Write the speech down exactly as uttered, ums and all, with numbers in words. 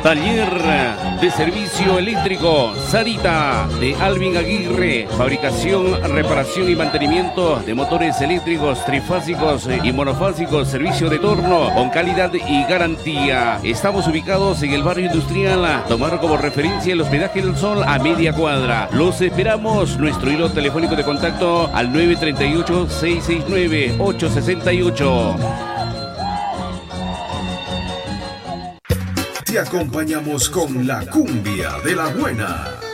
Taller de servicio eléctrico Sarita de Alvin Aguirre. Fabricación, reparación y mantenimiento de motores eléctricos trifásicos y monofásicos. Servicio de torno con calidad y garantía. Estamos ubicados en el barrio industrial. Tomar como referencia el hospedaje del Sol a media cuadra. Los esperamos. Nuestro hilo telefónico de contacto al nueve tres ocho, seis seis nueve, ocho seis ocho. Te acompañamos con la cumbia de la buena.